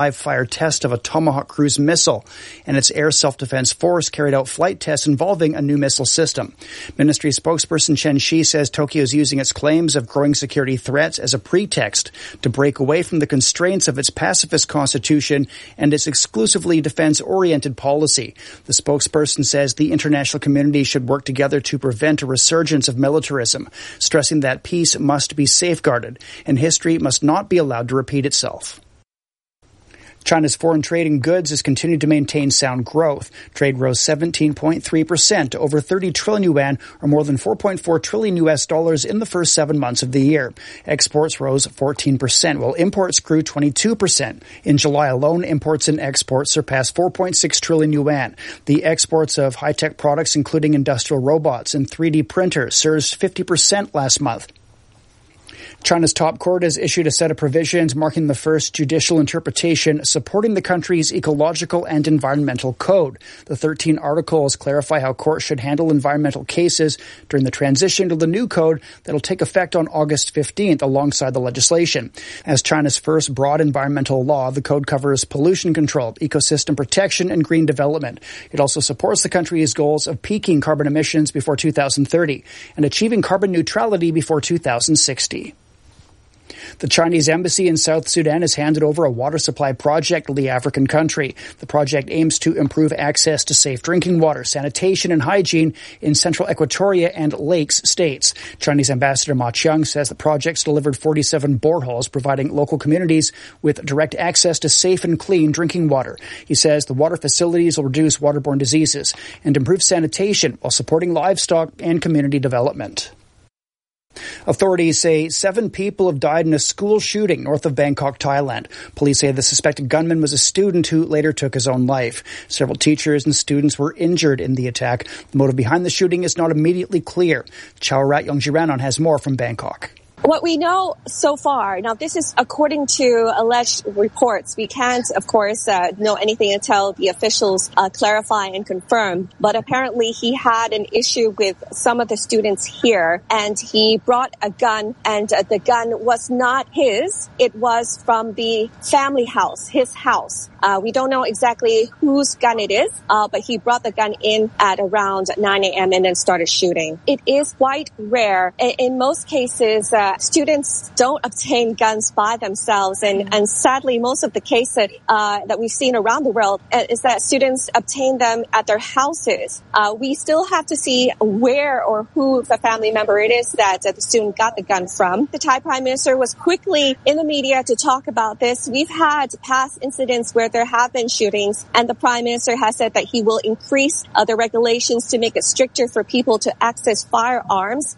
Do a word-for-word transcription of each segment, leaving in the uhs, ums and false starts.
live-fire test of a Tomahawk cruise missile, and its air self-defense force carried out flight tests involving a new missile system. Ministry spokesperson Chen Shi says Tokyo is using its claims of growing security threats as a pretext to break away from the constraints of its pacifist constitution and its exclusively defense-oriented policy. The spokesperson says the international community should work together to prevent a resurgence of militarism, stressing that peace must be safeguarded and history must not be allowed to repeat itself. China's foreign trade in goods has continued to maintain sound growth. Trade rose seventeen point three percent to over thirty trillion yuan, or more than four point four trillion U S dollars in the first seven months of the year. Exports rose fourteen percent, while imports grew twenty-two percent. In July alone, imports and exports surpassed four point six trillion yuan. The exports of high-tech products, including industrial robots and three D printers, surged fifty percent last month. China's top court has issued a set of provisions marking the first judicial interpretation supporting the country's ecological and environmental code. The thirteen articles clarify how courts should handle environmental cases during the transition to the new code that will take effect on August fifteenth alongside the legislation. As China's first broad environmental law, the code covers pollution control, ecosystem protection, and green development. It also supports the country's goals of peaking carbon emissions before two thousand thirty and achieving carbon neutrality before two thousand sixty. The Chinese embassy in South Sudan has handed over a water supply project to the African country. The project aims to improve access to safe drinking water, sanitation, and hygiene in central Equatoria and Lakes states. Chinese Ambassador Ma Chiang says the project's delivered forty-seven boreholes, providing local communities with direct access to safe and clean drinking water. He says the water facilities will reduce waterborne diseases and improve sanitation while supporting livestock and community development. Authorities say seven people have died in a school shooting north of Bangkok, Thailand. Police say the suspected gunman was a student who later took his own life. Several teachers and students were injured in the attack. The motive behind the shooting is not immediately clear. Chowrat Yongjiranon has more from Bangkok. What we know so far, now this is according to alleged reports. We can't, of course, uh, know anything until the officials uh, clarify and confirm. But apparently he had an issue with some of the students here, and he brought a gun, and uh, the gun was not his. It was from the family house, his house. Uh, we don't know exactly whose gun it is, uh, but he brought the gun in at around nine a.m. and then started shooting. It is quite rare. In, in most cases, uh, students don't obtain guns by themselves, and, and sadly, most of the cases uh, that we've seen around the world is that students obtain them at their houses. Uh, we still have to see where or who the family member it is that uh, the student got the gun from. The Thai Prime Minister was quickly in the media to talk about this. We've had past incidents where there have been shootings, and the Prime Minister has said that he will increase uh, the regulations to make it stricter for people to access firearms.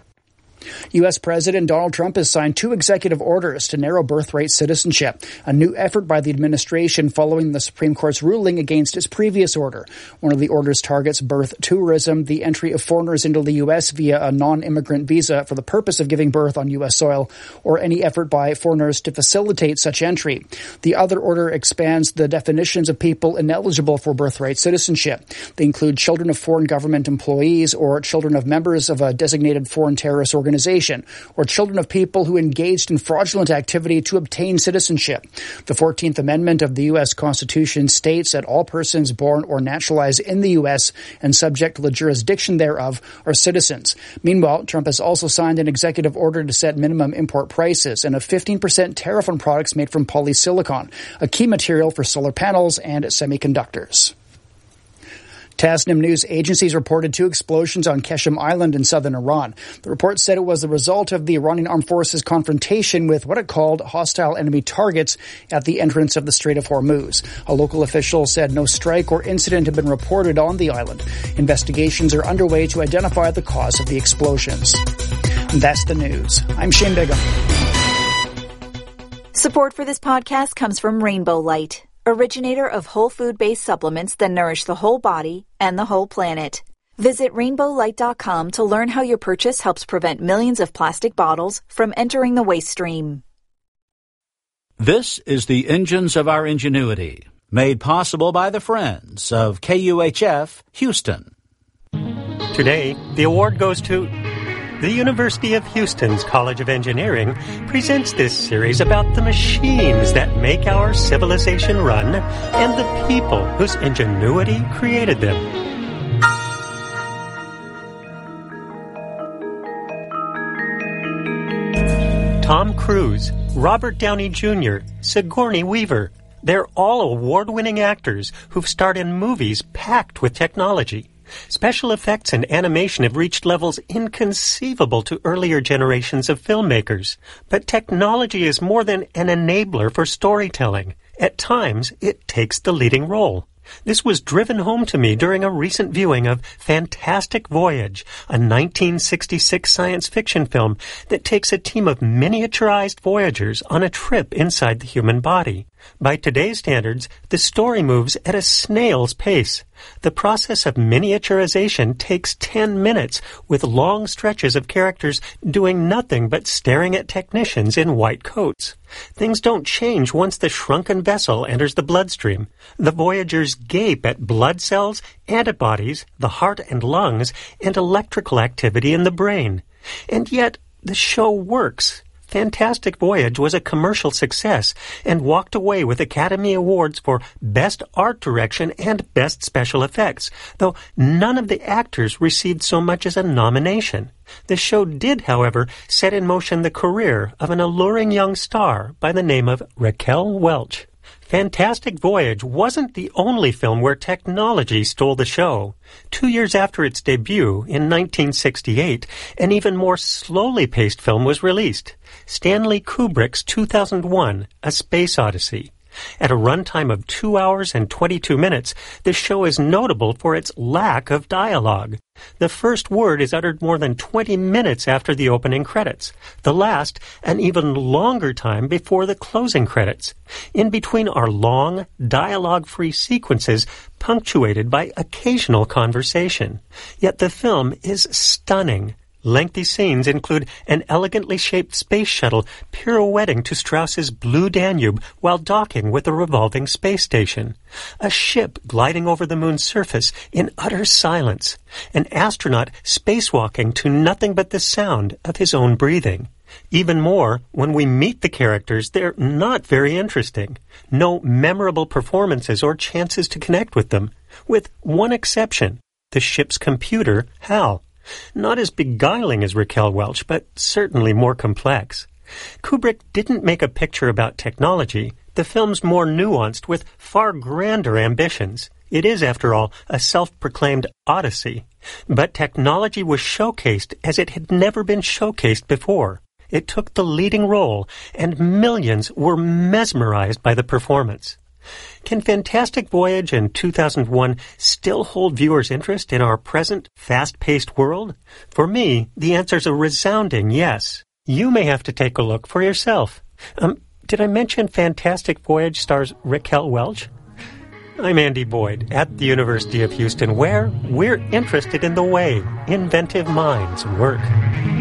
U S. President Donald Trump has signed two executive orders to narrow birthright citizenship, a new effort by the administration following the Supreme Court's ruling against its previous order. One of the orders targets birth tourism, the entry of foreigners into the U S via a non-immigrant visa for the purpose of giving birth on U S soil, or any effort by foreigners to facilitate such entry. The other order expands the definitions of people ineligible for birthright citizenship. They include children of foreign government employees or children of members of a designated foreign terrorist organization, or children of people who engaged in fraudulent activity to obtain citizenship. The fourteenth Amendment of the U S. Constitution states that all persons born or naturalized in the U S and subject to the jurisdiction thereof are citizens. Meanwhile, Trump has also signed an executive order to set minimum import prices and a fifteen percent tariff on products made from polysilicon, a key material for solar panels and semiconductors. Tasnim news agencies reported two explosions on Keshem Island in southern Iran. The report said it was the result of the Iranian Armed Forces confrontation with what it called hostile enemy targets at the entrance of the Strait of Hormuz. A local official said no strike or incident had been reported on the island. Investigations are underway to identify the cause of the explosions. And that's the news. I'm Shane Bigham. Support for this podcast comes from Rainbow Light, originator of whole food-based supplements that nourish the whole body and the whole planet. Visit rainbow light dot com to learn how your purchase helps prevent millions of plastic bottles from entering the waste stream. This is the Engines of Our Ingenuity, made possible by the friends of K U H F Houston. Today, the award goes to the University of Houston's College of Engineering presents this series about the machines that make our civilization run and the people whose ingenuity created them. Tom Cruise, Robert Downey Junior, Sigourney Weaver. They're all award-winning actors who've starred in movies packed with technology. Special effects and animation have reached levels inconceivable to earlier generations of filmmakers. But technology is more than an enabler for storytelling. At times, it takes the leading role. This was driven home to me during a recent viewing of Fantastic Voyage, a nineteen sixty-six science fiction film that takes a team of miniaturized voyagers on a trip inside the human body. By today's standards, the story moves at a snail's pace. The process of miniaturization takes ten minutes, with long stretches of characters doing nothing but staring at technicians in white coats. Things don't change once the shrunken vessel enters the bloodstream. The voyagers gape at blood cells, antibodies, the heart and lungs, and electrical activity in the brain. And yet, the show works. Fantastic Voyage was a commercial success and walked away with Academy Awards for Best Art Direction and Best Special Effects, though none of the actors received so much as a nomination. The show did, however, set in motion the career of an alluring young star by the name of Raquel Welch. Fantastic Voyage wasn't the only film where technology stole the show. Two years after its debut, in nineteen sixty-eight, an even more slowly paced film was released, Stanley Kubrick's two thousand one, A Space Odyssey. At a runtime of two hours and twenty-two minutes, the show is notable for its lack of dialogue. The first word is uttered more than twenty minutes after the opening credits. The last, an even longer time before the closing credits. In between are long, dialogue-free sequences punctuated by occasional conversation. Yet the film is stunning. Lengthy scenes include an elegantly shaped space shuttle pirouetting to Strauss's Blue Danube while docking with a revolving space station, a ship gliding over the moon's surface in utter silence, an astronaut spacewalking to nothing but the sound of his own breathing. Even more, when we meet the characters, they're not very interesting. No memorable performances or chances to connect with them, with one exception, the ship's computer, Hal. Not as beguiling as Raquel Welch, but certainly more complex. Kubrick didn't make a picture about technology. The film's more nuanced, with far grander ambitions. It is, after all, a self-proclaimed odyssey. But technology was showcased as it had never been showcased before. It took the leading role, and millions were mesmerized by the performance. Can Fantastic Voyage and two thousand one still hold viewers' interest in our present, fast-paced world? For me, the answer's a resounding yes. You may have to take a look for yourself. Um, did I mention Fantastic Voyage stars Raquel Welch? I'm Andy Boyd at the University of Houston, where we're interested in the way inventive minds work.